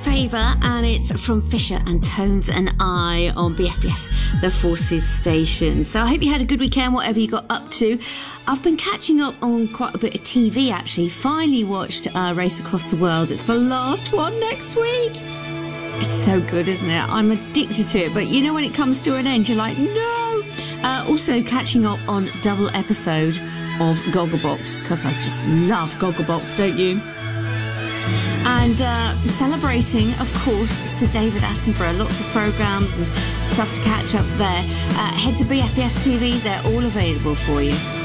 favour, and it's from Fisher and Tones and I on BFBS, the Forces station. So I hope you had a good weekend, whatever you got up to. I've been catching up on quite a bit of TV, actually. Finally watched Race Across the World. It's the last one next week. It's so good, isn't it? I'm addicted to it, but you know when it comes to an end, you're like, no! Also catching up on double episode of Gogglebox, because I just love Gogglebox, don't you? And celebrating, of course, Sir David Attenborough. Lots of programmes and stuff to catch up there. Head to BFBS TV. They're all available for you.